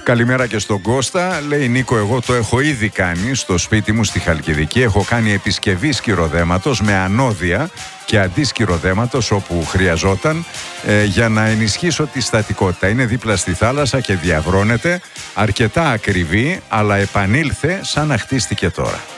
Καλημέρα και στον Κώστα. Λέει Νίκο, εγώ το έχω ήδη κάνει στο σπίτι μου στη Χαλκιδική. Έχω κάνει επισκευή σκυροδέματος με ανώδια και αντί σκυροδέματος όπου χρειαζόταν για να ενισχύσω τη στατικότητα. Είναι δίπλα στη θάλασσα και διαβρώνεται. Αρκετά ακριβή, αλλά επανήλθε σαν να χτίστηκε τώρα.